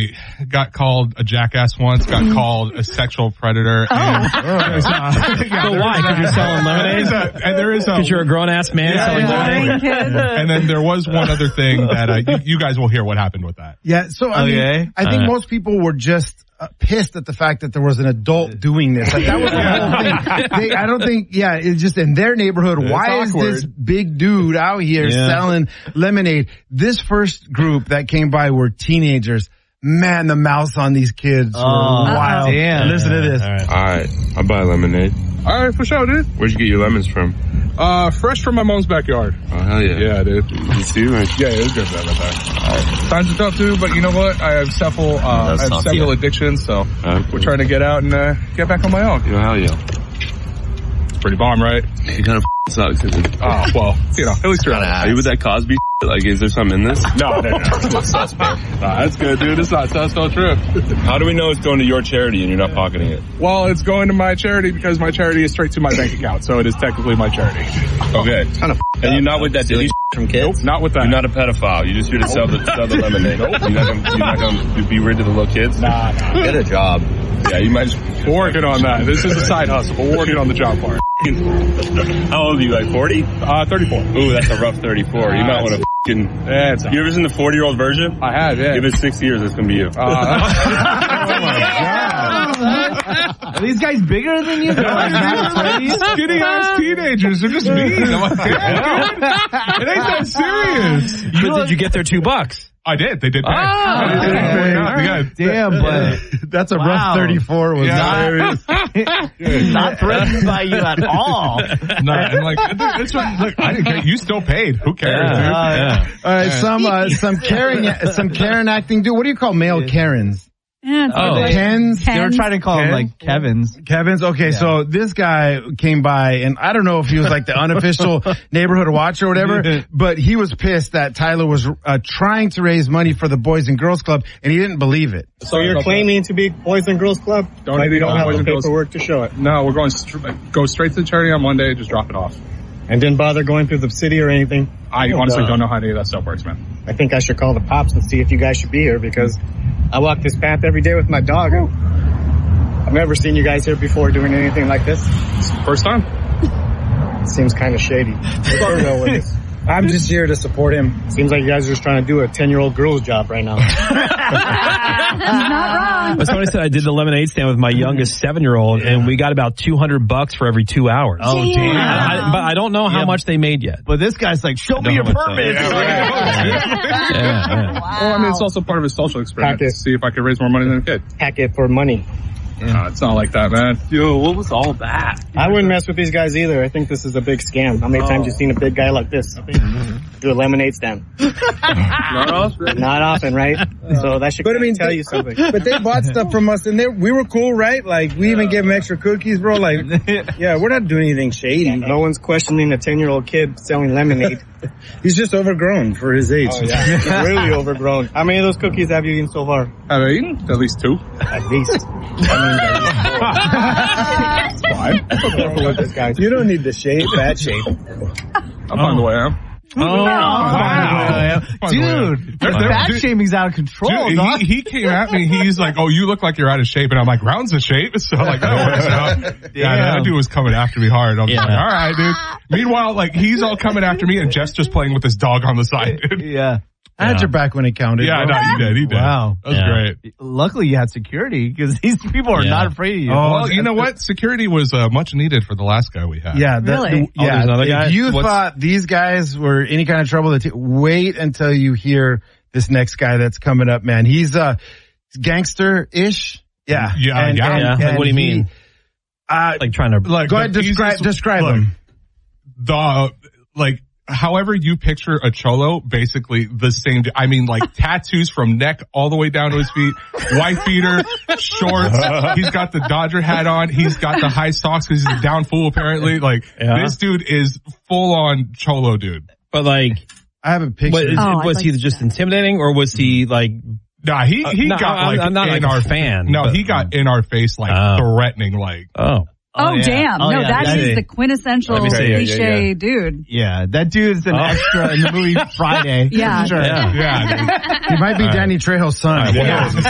got called a jackass once, got called a sexual predator. So why? Because you're selling lemonade? Because you're a grown-ass man selling lemonade? And then there was one other thing that you guys will hear what happened with that. Yeah, so I mean, I think most people were just pissed at the fact that there was an adult doing this. Like, that was the whole thing. I don't think, it's just in their neighborhood. Why is this big dude out here selling lemonade? This first group that came by were teenagers. Man, the mouths on these kids were wild. Damn. Listen to this. All right, I'll buy lemonade. All right, for sure, dude. Where'd you get your lemons from? Fresh from my mom's backyard. Oh, hell yeah. Yeah, dude. You see, right? Yeah, it was good that time. Times are tough too, but you know what? I have several addictions, so we're trying to get out and get back on my own. You know, hell yeah. It's pretty bomb, right? You kind of sucks, isn't it? Oh, well, you know, at least you're Are you with that Cosby shit? Like, is there something in this? No. Sus, man. Nah, that's good, dude. It's not sus, no true. How do we know it's going to your charity and you're not pocketing it? Well, it's going to my charity because my charity is straight to my bank account, so it is technically my charity. Okay. Kind of. And you're not with that dilly from kids? Nope, not with that. You're not a pedophile. You're just here to sell the lemonade. Nope. You're not going to be rid of the little kids? Nah. Get a job. Yeah, you might just... We're working on that. This is a side hustle, but we're working on the job part. How old are you, like 40? 34. Ooh, that's a rough 34. You might want to you ever seen the 40-year-old version? I have, yeah. Give it 6 years, it's going to be you. Oh my God. Are these guys bigger than you? Skinny ass teenagers. They're just mean. I'm like, damn, dude. It ain't that serious. Did you get their $2? I did. They did pay. Damn, but that's a rough 34. Was not threatened by you at all. No, and like, look, I didn't care. You still paid. Who cares, dude? All right, some Karen acting. Dude, what do you call male Karens? Kens? They were trying to call them like Kevin's. Okay, so this guy came by, and I don't know if he was like the unofficial neighborhood watch or whatever, but he was pissed that Tyler was trying to raise money for the Boys and Girls Club, and he didn't believe it. So you're claiming to be Boys and Girls Club? Maybe you don't have the paperwork to show it. No, we're going go straight to the charity on Monday, just drop it off. And didn't bother going through the city or anything? I honestly don't know how any of that stuff works, man. I think I should call the cops and see if you guys should be here, because I walk this path every day with my dog. I've never seen you guys here before doing anything like this. First time. It seems kind of shady. I'm just here to support him. Seems like you guys are just trying to do a 10-year-old girl's job right now. He's not wrong. But somebody said I did the lemonade stand with my youngest 7-year-old, and we got about $200 for every 2 hours. Oh, damn. But I don't know how much they made yet. But this guy's like, show me your permit. Well, I mean, it's also part of his social experiment to see if I could raise more money than a kid. Hack it for money. No, it's not like that, man. Yo, what was all that? I wouldn't mess with these guys either. I think this is a big scam. How many times you seen a big guy like this do a lemonade stand? Not often. Not often, right? So that should tell you something. But they bought stuff from us, and we were cool, right? Like, we even gave them extra cookies, bro. Like, yeah, we're not doing anything shady. No one's questioning a 10-year-old kid selling lemonade. He's just overgrown for his age. Oh, yeah. He's really overgrown. How many of those cookies have you eaten so far? Have I eaten? At least 2. At least. You don't need the shape, that shape. I'm on the way, huh? Dude, fat shaming's out of control, dude, dog. He came at me. He's like, "Oh, you look like you're out of shape," and I'm like, "Round's in shape." So like, that works out. Yeah, that dude was coming after me hard. I'm like, all right, dude. Meanwhile, like, he's all coming after me, and Jeff's just playing with his dog on the side, dude. Yeah. I had your back when it counted. Yeah, no, he did. He did. Wow. That was great. Luckily, you had security, because these people are not afraid of you. Oh, well, you know what? Security was much needed for the last guy we had. Yeah. Really? If you thought these guys were any kind of trouble, wait until you hear this next guy that's coming up, man. He's gangster-ish. Yeah. Yeah. Like, what do you mean? Like trying to... Like, go ahead, describe him. However you picture a cholo, basically the same. I mean, like, tattoos from neck all the way down to his feet, white beater, shorts. He's got the Dodger hat on. He's got the high socks because he's a down fool, apparently. Like, this dude is full on cholo, dude. But like, I have a picture. Was he just intimidating, or was he like... Nah, he got like, I'm not in like our fan. No, he got in our face, like, threatening, like. Damn. No, that is the quintessential cliche dude. Yeah, that dude's an extra in the movie Friday. Yeah. He might be Danny Trejo's son.